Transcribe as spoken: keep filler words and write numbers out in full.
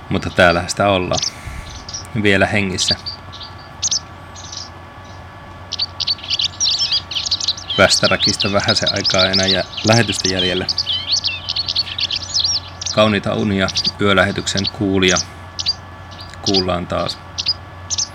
Mutta täällähän sitä ollaan. Vielä hengissä. Västäräkistä vähäsen aikaa enää ja lähetystä jäljellä. Kauniita unia yölähetyksen kuulija. Kuullaan taas.